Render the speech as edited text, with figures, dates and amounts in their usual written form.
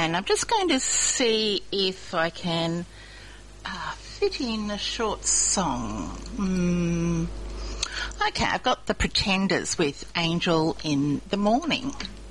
And I'm just going to see if I can fit in a short song. Okay, I've got the Pretenders with Angel in the Morning.